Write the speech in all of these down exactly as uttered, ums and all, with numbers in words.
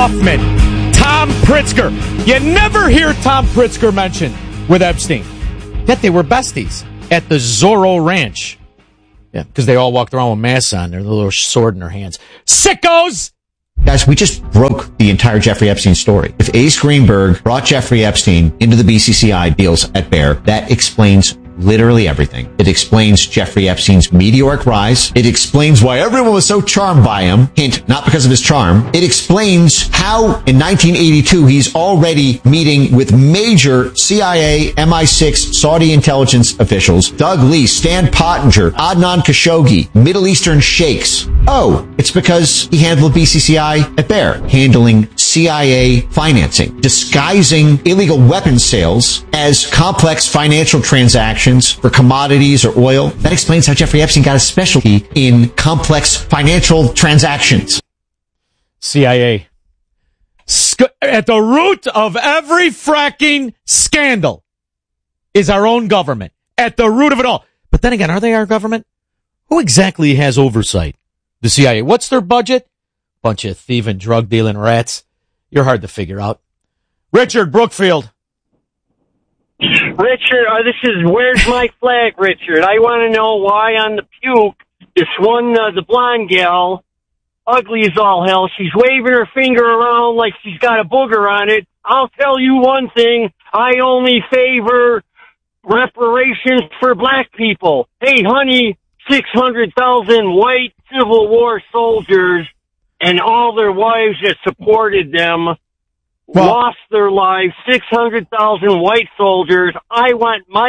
Hoffman, Tom Pritzker. You never hear Tom Pritzker mentioned with Epstein. Yet they were besties at the Zorro Ranch. Yeah, because they all walked around with masks on, their little sword in their hands. Sickos! Guys, we just broke the entire Jeffrey Epstein story. If Ace Greenberg brought Jeffrey Epstein into the B C C I deals at Bear, that explains literally everything. It explains Jeffrey Epstein's meteoric rise. It explains why everyone was so charmed by him. Hint, not because of his charm. It explains how in nineteen eighty-two he's already meeting with major C I A, M I six, Saudi intelligence officials, Doug Lee, Stan Pottinger, Adnan Khashoggi, Middle Eastern sheikhs. Oh, it's because he handled B C C I at Bear, handling C I A financing, disguising illegal weapons sales as complex financial transactions for commodities or oil. That explains how Jeffrey Epstein got a specialty in complex financial transactions. C I A. Sc- at the root of every fracking scandal is our own government. At the root of it all. But then again, are they our government? Who exactly has oversight? The C I A. What's their budget? Bunch of thieving, drug-dealing rats. You're hard to figure out. Richard Brookfield. Richard, uh, this is Where's My Flag, Richard. I want to know why on the puke, this one, uh, the blonde gal, ugly as all hell, she's waving her finger around like she's got a booger on it. I'll tell you one thing, I only favor reparations for black people. Hey, honey, six hundred thousand white Civil War soldiers and all their wives that supported them well, lost their lives, six hundred thousand white soldiers. I want my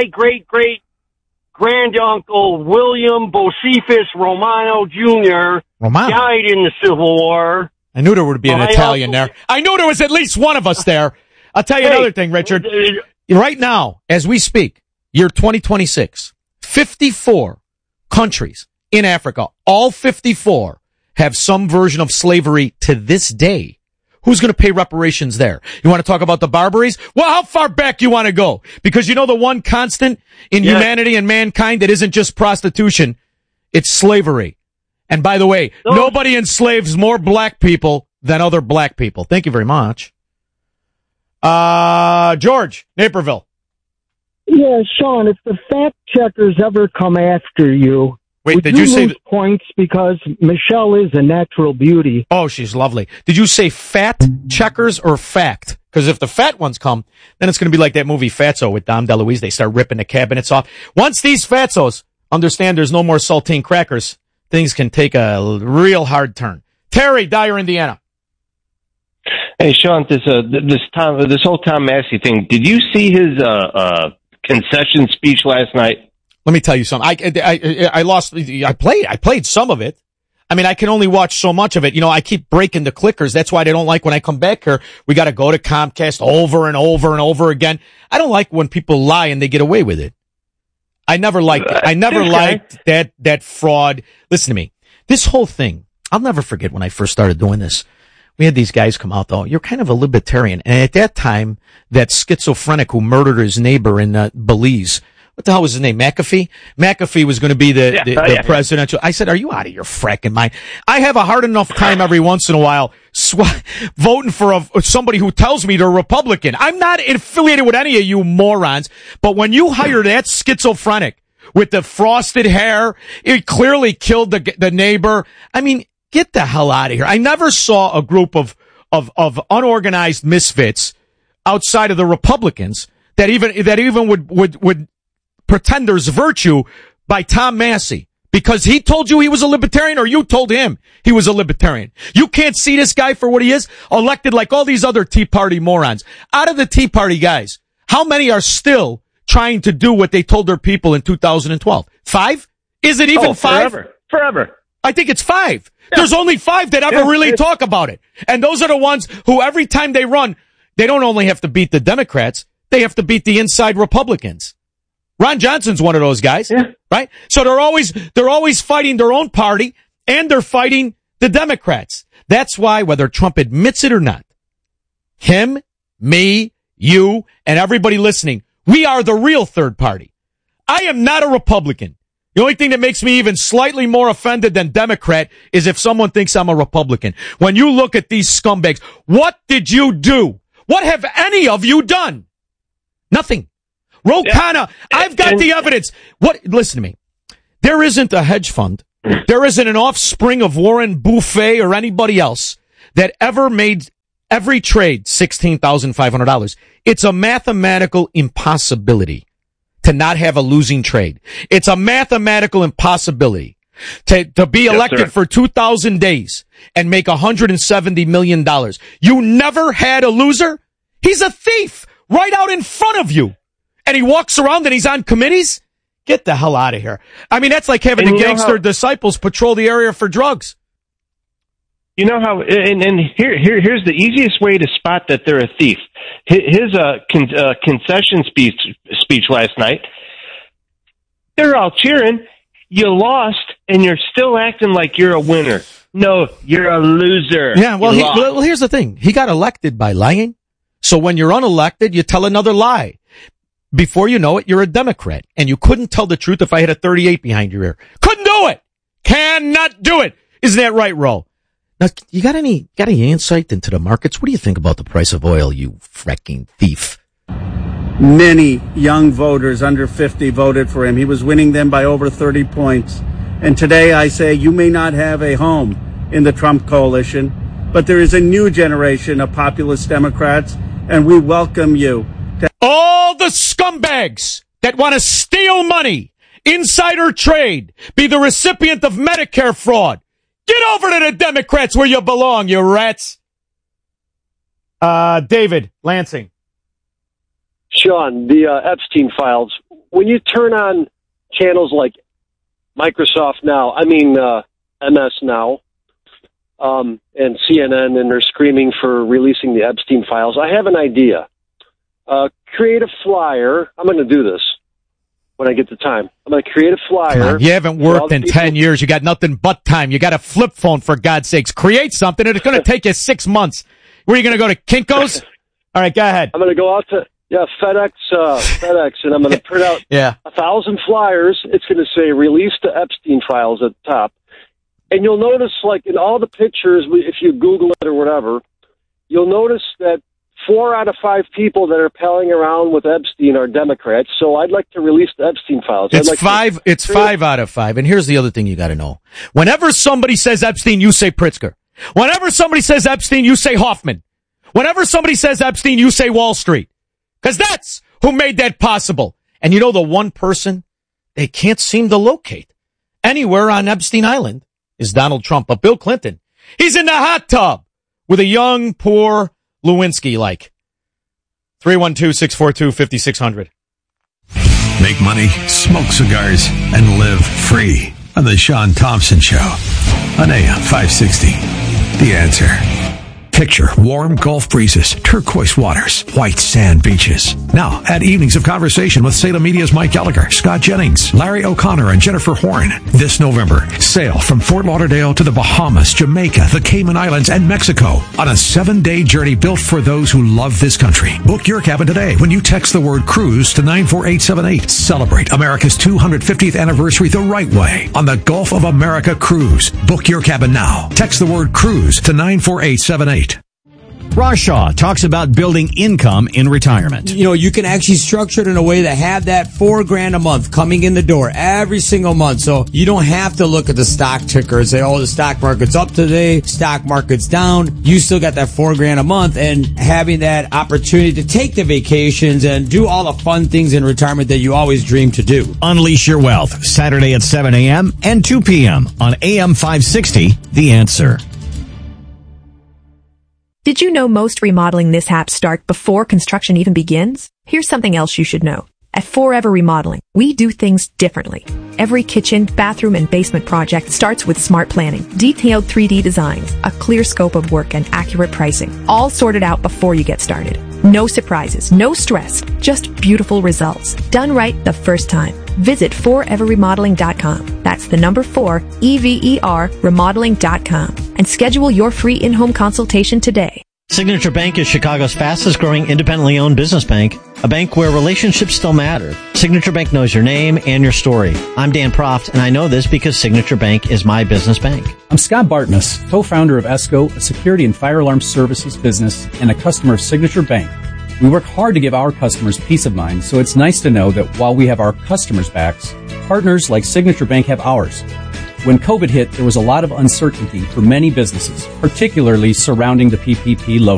great-great-granduncle, William Bocephus Romano Junior, Romano. died in the Civil War. I knew there would be an I Italian also, there. I knew there was at least one of us there. I'll tell you hey, another thing, Richard. Right now, as we speak, year twenty twenty-six, fifty-four countries in Africa, all fifty-four, have some version of slavery to this day. Who's going to pay reparations there? You want to talk about the Barbaries? Well, how far back you want to go? Because you know the one constant in yes. humanity and mankind that isn't just prostitution, it's slavery. And by the way, no. nobody enslaves more black people than other black people. Thank you very much. Uh, George, Naperville. Yeah, Sean, if the fact checkers ever come after you, Wait, Would did you, you say lose th- points because Michelle is a natural beauty? Oh, she's lovely. Did you say fat checkers or fact? Because if the fat ones come, then it's going to be like that movie Fatso with Dom DeLuise. They start ripping the cabinets off. Once these Fatsos understand there's no more saltine crackers, things can take a real hard turn. Terry, Dyer, Indiana. Hey, Sean, this uh, this Tom, this whole Tom Massey thing. Did you see his uh, uh, concession speech last night? Let me tell you something. I, I, I lost, I played, I played some of it. I mean, I can only watch so much of it. You know, I keep breaking the clickers. That's why they don't like when I come back here. We got to go to Comcast over and over and over again. I don't like when people lie and they get away with it. I never liked it. I never okay. liked that, that fraud. Listen to me. This whole thing, I'll never forget when I first started doing this. We had these guys come out though. You're kind of a libertarian. And at that time, that schizophrenic who murdered his neighbor in uh, Belize, what the hell was his name? McAfee? McAfee was going to be the, yeah, the, oh, the yeah. presidential. I said, are you out of your fracking mind? I have a hard enough time every once in a while sw- voting for a, somebody who tells me they're Republican. I'm not affiliated with any of you morons, but when you hire that schizophrenic with the frosted hair, it clearly killed the, the neighbor. I mean, get the hell out of here. I never saw a group of, of, of unorganized misfits outside of the Republicans that even, that even would, would, would, pretend there's virtue by Tom Massey because he told you he was a libertarian or you told him he was a libertarian. You can't see this guy for what he is, elected like all these other Tea Party morons. Out of the Tea Party guys, how many are still trying to do what they told their people in two thousand twelve? Five? Is it even oh, five? Forever. Forever. I think it's five. Yeah. There's only five that ever yeah, really talk about it. And those are the ones who every time they run, they don't only have to beat the Democrats, they have to beat the inside Republicans. Ron Johnson's one of those guys, yeah. right? So they're always, they're always fighting their own party and they're fighting the Democrats. That's why whether Trump admits it or not, him, me, you, and everybody listening, we are the real third party. I am not a Republican. The only thing that makes me even slightly more offended than Democrat is if someone thinks I'm a Republican. When you look at these scumbags, what did you do? What have any of you done? Nothing. Ro Khanna, yeah. I've got the evidence. What? Listen to me. There isn't a hedge fund. There isn't an offspring of Warren Buffett or anybody else that ever made every trade sixteen thousand five hundred dollars. It's a mathematical impossibility to not have a losing trade. It's a mathematical impossibility to, to be elected yes, for two thousand days and make one hundred seventy million dollars. You never had a loser? He's a thief right out in front of you. And he walks around and he's on committees? Get the hell out of here. I mean, that's like having and the gangster how, disciples patrol the area for drugs. You know how, and, and here, here, here's the easiest way to spot that they're a thief. His uh, con, uh, concession speech, speech last night, they're all cheering. You lost, and you're still acting like you're a winner. No, you're a loser. Yeah, well, he, well, here's the thing. He got elected by lying. So when you're unelected, you tell another lie. Before you know it, you're a Democrat. And you couldn't tell the truth if I had a thirty-eight behind your ear. Couldn't do it. Cannot do it. Isn't that right, Ro? Now, you got any, got any insight into the markets? What do you think about the price of oil, you fracking thief? Many young voters under fifty voted for him. He was winning them by over thirty points. And today I say you may not have a home in the Trump coalition, but there is a new generation of populist Democrats, and we welcome you. To- All the scumbags that want to steal money, insider trade, be the recipient of Medicare fraud. Get over to the Democrats where you belong, you rats. Uh, David, Lansing. Sean, the uh, Epstein files, when you turn on channels like Microsoft Now, I mean uh, M S Now, um, and C N N, and they're screaming for releasing the Epstein files, I have an idea. Uh, create a flyer. I'm going to do this when I get the time. I'm going to create a flyer. You haven't worked in people. ten years. You got nothing but time. You got a flip phone, for God's sakes. Create something, and it's going to take you six months. Where are you going to go, to Kinko's? All right, go ahead. I'm going to go out to yeah FedEx, uh, FedEx, and I'm going to print out yeah. a thousand flyers. It's going to say "Release the Epstein files" at the top, and you'll notice, like in all the pictures, if you Google it or whatever, you'll notice that four out of five people that are palling around with Epstein are Democrats. So I'd like to release the Epstein files. It's like five. To- it's five out of five. And here's the other thing you got to know: whenever somebody says Epstein, you say Pritzker. Whenever somebody says Epstein, you say Hoffman. Whenever somebody says Epstein, you say Wall Street, because that's who made that possible. And you know the one person they can't seem to locate anywhere on Epstein Island is Donald Trump. But Bill Clinton, he's in the hot tub with a young, poor Lewinsky, like. three one two, six four two, five six zero zero. Make money, smoke cigars, and live free on the Sean Thompson Show on A M five sixty. The Answer. Picture warm Gulf breezes, turquoise waters, white sand beaches. Now, add evenings of conversation with Salem Media's Mike Gallagher, Scott Jennings, Larry O'Connor, and Jennifer Horn. This November, sail from Fort Lauderdale to the Bahamas, Jamaica, the Cayman Islands, and Mexico on a seven-day journey built for those who love this country. Book your cabin today when you text the word cruise to nine four eight seven eight. Celebrate America's two hundred fiftieth anniversary the right way on the Gulf of America Cruise. Book your cabin now. Text the word cruise to nine four eight seven eight. Rashaw talks about building income in retirement. You know, you can actually structure it in a way that have that four grand a month coming in the door every single month. So you don't have to look at the stock ticker and say, oh, the stock market's up today, stock market's down. You still got that four grand a month, and having that opportunity to take the vacations and do all the fun things in retirement that you always dream to do. Unleash your wealth, Saturday at seven a.m. and two p.m. on A M five sixty, The Answer. Did you know most remodeling mishaps start before construction even begins? Here's something else you should know. At Forever Remodeling, we do things differently. Every kitchen, bathroom, and basement project starts with smart planning, detailed three D designs, a clear scope of work, and accurate pricing, all sorted out before you get started. No surprises, no stress, just beautiful results. Done right the first time. Visit forever remodeling dot com. That's the number four, E V E R, remodeling dot com. And schedule your free in-home consultation today. Signature Bank is Chicago's fastest growing independently owned business bank, a bank where relationships still matter. Signature Bank knows your name and your story. I'm Dan Proft, and I know this because Signature Bank is my business bank. I'm Scott Bartness, co-founder of ESCO, a security and fire alarm services business and a customer of Signature Bank. We work hard to give our customers peace of mind, so it's nice to know that while we have our customers' backs, partners like Signature Bank have ours. When COVID hit, there was a lot of uncertainty for many businesses, particularly surrounding the P P P loan